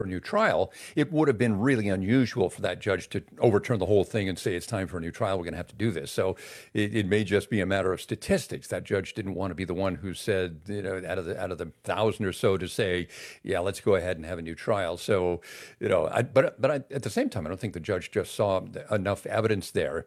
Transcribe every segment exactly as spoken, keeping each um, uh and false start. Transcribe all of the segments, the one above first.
a new trial, it would have been really unusual for that judge to overturn the whole thing and say it's time for a new trial. We're going to have to do this. So it, it may just be a matter of statistics. That judge didn't want to be the one who said, you know, out of the out of the thousand or so to say, yeah, let's go ahead and have a new trial. So, you know, I, but but I, at the same time, I don't think the judge just saw enough evidence there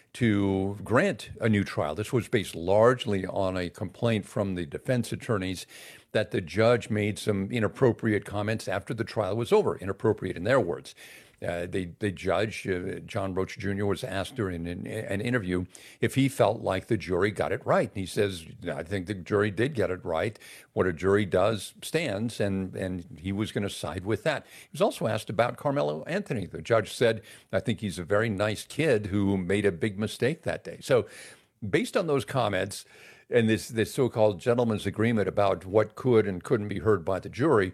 to grant a new trial. This was based largely on a complaint from the defense attorneys that the judge made some inappropriate comments after the trial was over, inappropriate in their words. Uh, the, the judge, uh, John Roach Junior, was asked during an, an interview if he felt like the jury got it right. And he says, I think the jury did get it right. What a jury does stands, and, and he was going to side with that. He was also asked about Carmelo Anthony. The judge said, I think he's a very nice kid who made a big mistake that day. So based on those comments and this, this so-called gentleman's agreement about what could and couldn't be heard by the jury,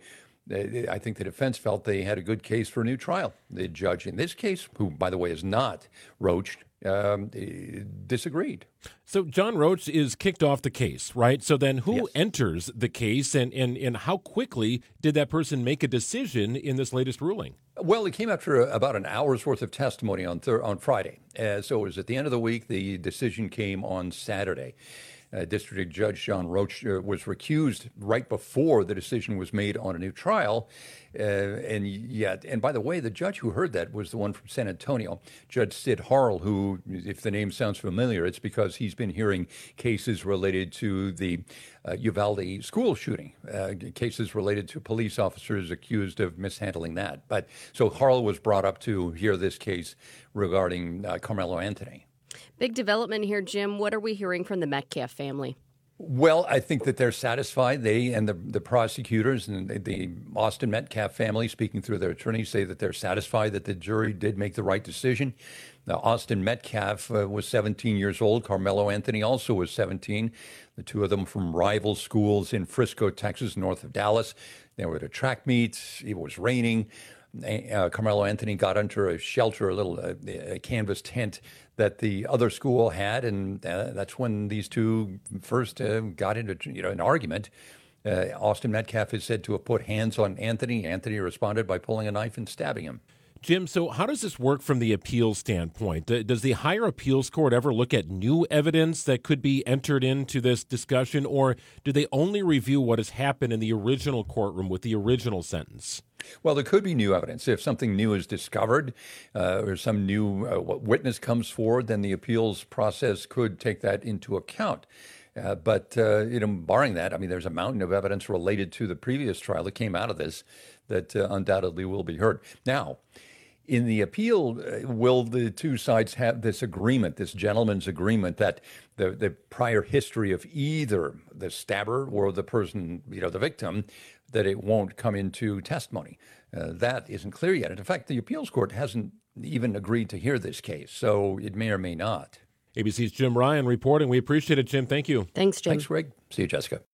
I think the defense felt they had a good case for a new trial. The judge in this case, who, by the way, is not Roach, um, disagreed. So John Roach is kicked off the case, right? So then who Yes. enters the case, and, and, and how quickly did that person make a decision in this latest ruling? Well, it came after about an hour's worth of testimony on thir- on Friday. Uh, so it was at the end of the week. The decision came on Saturday. Uh, District Judge John Roach uh, was recused right before the decision was made on a new trial. Uh, and yet, and by the way, the judge who heard that was the one from San Antonio, Judge Sid Harrell, who, if the name sounds familiar, it's because he's been hearing cases related to the uh, Uvalde school shooting, uh, cases related to police officers accused of mishandling that. But so Harrell was brought up to hear this case regarding uh, Carmelo Anthony. Big development here, Jim. What are we hearing from the Metcalf family? Well, I think that they're satisfied. They and the, the prosecutors and the, the Austin Metcalf family, speaking through their attorneys, say that they're satisfied that the jury did make the right decision. Now, Austin Metcalf uh, was seventeen years old. Carmelo Anthony also was seventeen. The two of them from rival schools in Frisco, Texas, north of Dallas. They were at a track meet. It was raining. Uh, Carmelo Anthony got under a shelter, a little uh, a canvas tent that the other school had, and uh, that's when these two first uh, got into you know an argument. Uh, Austin Metcalf is said to have put hands on Anthony. Anthony responded by pulling a knife and stabbing him. Jim, so how does this work from the appeals standpoint? Does the higher appeals court ever look at new evidence that could be entered into this discussion, or do they only review what has happened in the original courtroom with the original sentence? Well, there could be new evidence. If something new is discovered uh, or some new uh, witness comes forward, then the appeals process could take that into account. Uh, but, uh, you know, barring that, I mean, there's a mountain of evidence related to the previous trial that came out of this that uh, undoubtedly will be heard. Now, in the appeal, uh, will the two sides have this agreement, this gentleman's agreement, that the, the prior history of either the stabber or the person, you know, the victim, that it won't come into testimony? Uh, that isn't clear yet. And in fact, the appeals court hasn't even agreed to hear this case, so it may or may not. A B C's Jim Ryan reporting. We appreciate it, Jim. Thank you. Thanks, Jim. Thanks, Greg. See you, Jessica.